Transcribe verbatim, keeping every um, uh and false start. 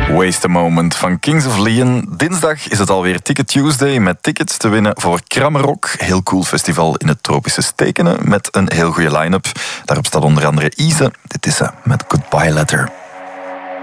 Waste a Moment van Kings of Leon. Dinsdag is het alweer Ticket Tuesday met tickets te winnen voor Krammerok. Heel cool festival in het tropische Stekenen met een heel goede line-up. Daarop staat onder andere Ise. Dit is ze met Goodbye Letter.